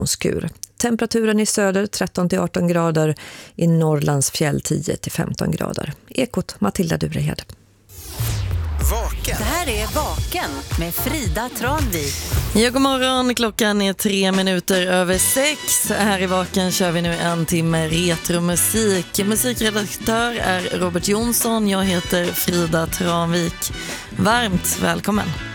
skur. Temperaturen i söder 13-18 grader, i Norrlands fjäll 10-15 grader. Ekot Matilda Durehed. Vaken. Det här är Vaken med Frida Tranvik. Ja, god morgon. Klockan är 6:03. Här i Vaken kör vi nu en timme retromusik. Musikredaktör är Robert Jonsson. Jag heter Frida Tranvik. Varmt välkommen.